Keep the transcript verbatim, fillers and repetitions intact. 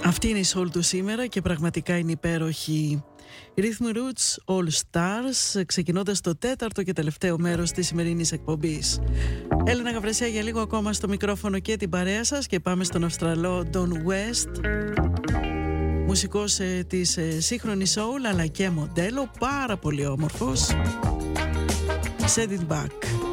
Αυτή είναι η soul του σήμερα και πραγματικά είναι υπέροχη. Rhythm Roots All Stars, ξεκινώντας το τέταρτο και τελευταίο μέρος της σημερινής εκπομπής. Έλενα Γαβρεσιά για λίγο ακόμα στο μικρόφωνο και την παρέα σας και πάμε στον Αυστραλό Don West, μουσικός ε, της ε, σύγχρονης soul αλλά και μοντέλο, πάρα πολύ όμορφος. Set it back.